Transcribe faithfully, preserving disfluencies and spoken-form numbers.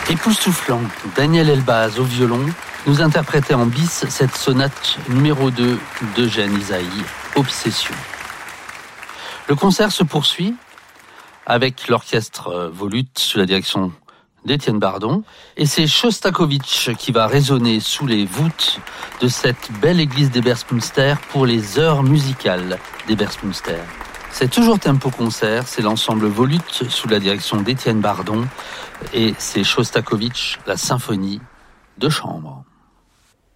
Époustouflant, Daniel Elbaz au violon nous interprétait en bis cette sonate numéro deux d'Eugène Ysaÿe, Obsession. Le concert se poursuit avec l'orchestre Volute sous la direction d'Étienne Bardon, et c'est Chostakovitch qui va résonner sous les voûtes de cette belle église d'Ebersmünster pour les heures musicales d'Ebersmünster. C'est toujours Tempo Concert, c'est l'ensemble Volute sous la direction d'Étienne Bardon, et c'est Chostakovitch, la symphonie de chambre.